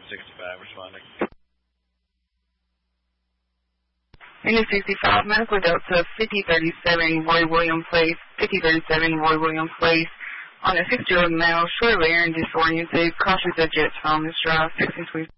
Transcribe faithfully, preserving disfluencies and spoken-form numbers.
sixty-five responding. Unit sixty-five, Medical Delta, fifty thirty-seven Roy Williams Place, fifty thirty-seven Roy Williams Place. On a six-year-old male, short of air and disoriented, cautious of jet from this drive, sixteen twenty.